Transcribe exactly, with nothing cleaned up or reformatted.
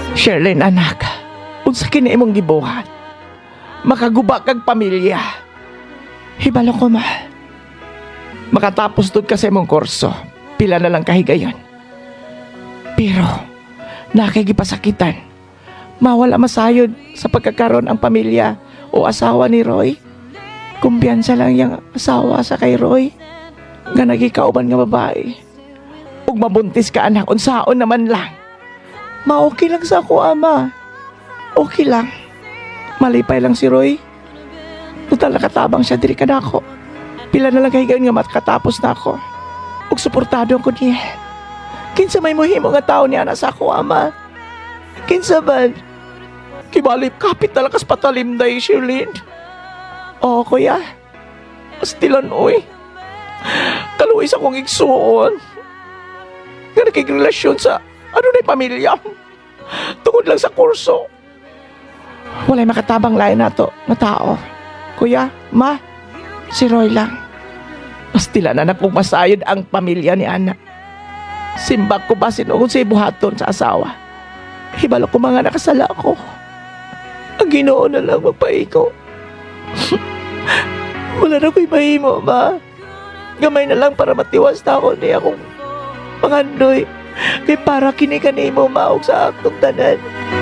Sherlyn anak, unsa kini imong gibuhat? Makaguba kag pamilya. Hibalo ko ma. Makatapos dud ka sa imong kurso, pila na lang kahigayon. Pero, nakikipasakitan. Mawala masayod sa pagkakaroon ang pamilya o asawa ni Roy. Kumpiyansa lang yung asawa sa kay Roy. Nga nagikauban nga babae. Ug mabuntis ka anak, unsaon naman lang. Ma-okay lang sa ako, ama. Okay lang. Malipay lang si Roy. Total nakatabang siya diri kadako. Pila na lang kahigayon nga makatapos na ako. Ug suportado ko niya. Kinsa may muhimo nga tao niya na sa ako, ama. Kinsa man. Kibalip kapit na lakas patalim day, Shirlene. Oo, kuya. Astilan, oy. Kaluwis akong igsuon. Nga nakikrelasyon sa ano na pamilya. Tungod lang sa kurso. Walay makatabang lain na to na tao. Kuya, ma, si Roy lang. Pastila na napugmasayod ang pamilya ni Ana. Simbag ko ba sinuod sa ibuhaton sa asawa? Hibalo ko mga nakasala ko. Ang Ginoo na lang magpaiko. Wala na ko'y mahimo, ma. Gamay na lang para matiwas na ako niya akong pangandoy. Kay para kini kanimo maog sa akong tanan.